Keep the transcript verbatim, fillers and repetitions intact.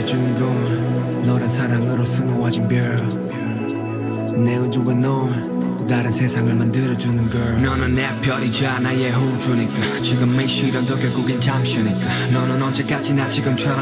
밝혀주는 건 너란 사랑으로 수놓아진 별 내 우주에 넌 또 다른 세상을 만들어주는 걸 너는 내 별이자 나의 호주니까 지금 이 시련도 결국엔 잠시니까 너는 언제까지나 지금처럼